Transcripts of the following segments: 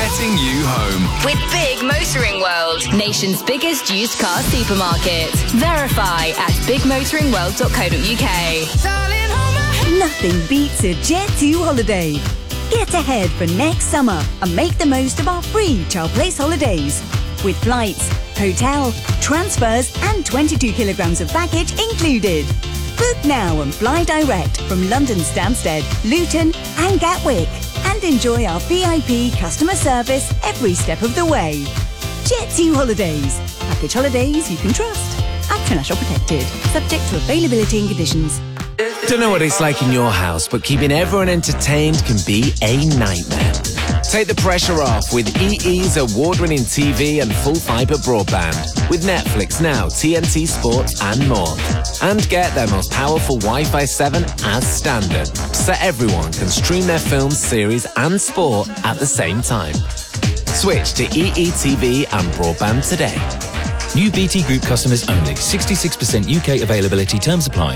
getting you home. With Big Motoring World, nation's biggest used car supermarket. Verify at bigmotoringworld.co.uk. Nothing beats a Jet2 holiday. Get ahead for next summer and make the most of our free Child Place holidays. With flights, hotel, transfers and 22 kilograms of baggage included. Book now and fly direct from London Stansted, Luton and Gatwick. And enjoy our VIP customer service every step of the way. Jet2 Holidays. Package holidays you can trust. International protected. Subject to availability and conditions. Don't know what it's like in your house, but keeping everyone entertained can be a nightmare. Take the pressure off with EE's award-winning TV and full fibre broadband. With Netflix Now, TNT Sports and more. And get their most powerful Wi-Fi 7 as standard, so everyone can stream their films, series and sport at the same time. Switch to EE TV and broadband today. New BT Group customers only. 66% UK availability. Terms apply.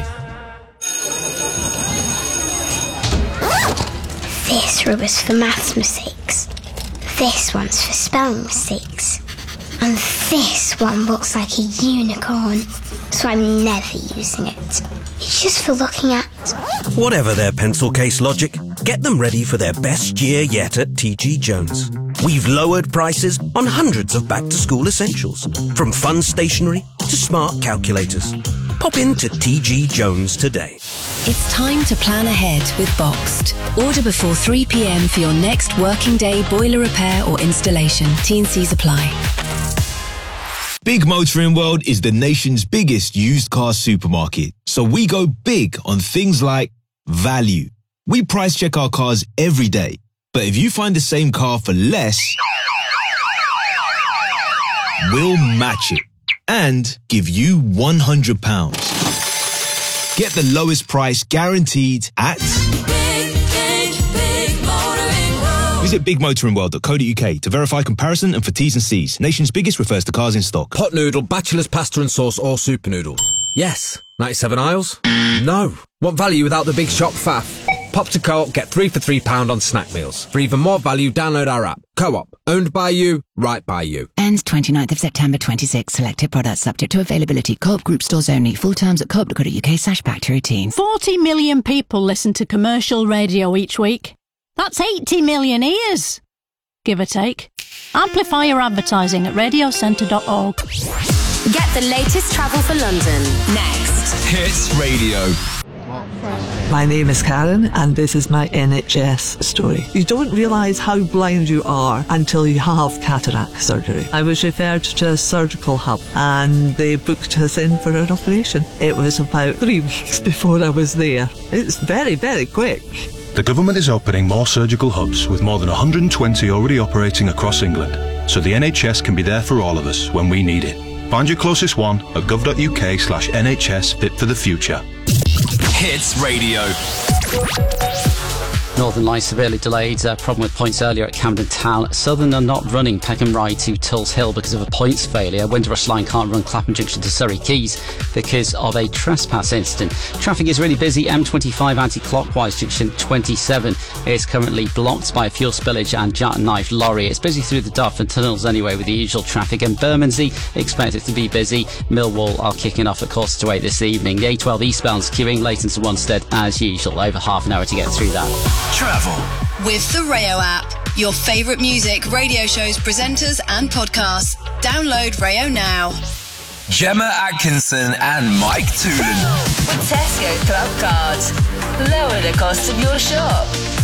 This rubber's for maths mistakes. This one's for spelling mistakes. And this one looks like a unicorn, so I'm never using it. It's just for looking at. Whatever their pencil case logic, get them ready for their best year yet at TG Jones. We've lowered prices on hundreds of back-to-school essentials, from fun stationery to smart calculators. Pop into TG Jones today. It's time to plan ahead with Boxed. Order before 3 p.m. for your next working day boiler repair or installation. T&Cs apply. Big Motoring World is the nation's biggest used car supermarket. So we go big on things like value. We price check our cars every day. But if you find the same car for less, we'll match it and give you £100. Get the lowest price guaranteed at... Visit bigmotoringworld.co.uk to verify comparison and for T's and C's. Nation's biggest refers to cars in stock. Pot noodle, bachelor's pasta and sauce or super noodle? Yes. 97 aisles? No. Want value without the big shop faff? Pop to Co-op, get 3 for £3 on snack meals. For even more value, download our app. Co-op. Owned by you, right by you. Ends 29th of September 26. Selected products subject to availability. Co-op group stores only. Full terms at co-op.co.uk/back-to-routine. 40 million people listen to commercial radio each week. That's 80 million ears, give or take. Amplify your advertising at radiocentre.org. Get the latest travel for London next. Hits Radio. My name is Karen and this is my NHS story. You don't realise how blind you are until you have cataract surgery. I was referred to a surgical hub and they booked us in for an operation. It was about 3 weeks before I was there. It's very, very quick. The government is opening more surgical hubs with more than 120 already operating across England, so the NHS can be there for all of us when we need it. Find your closest one at gov.uk/NHS Fit for the Future. Hits Radio. Northern Line severely delayed. Problem with points earlier at Camden Town. Southern are not running Peckham Rye to Tulse Hill because of a points failure. Windrush Line can't run Clapham Junction to Surrey Quays because of a trespass incident. Traffic is really busy. M25 anti-clockwise junction 27 is currently blocked by a fuel spillage and jackknife lorry. It's busy through the Duff and tunnels anyway with the usual traffic. And Bermondsey expected to be busy. Millwall are kicking off at 7:45 this evening. The A12 eastbound's queuing Leighton to Wanstead as usual. Over half an hour to get through that. Travel with the Rayo app. Your favourite music, radio shows, presenters and podcasts. Download Rayo now. Gemma Atkinson and Mike Toolan. With Tesco Club Cards. Lower the cost of your shop.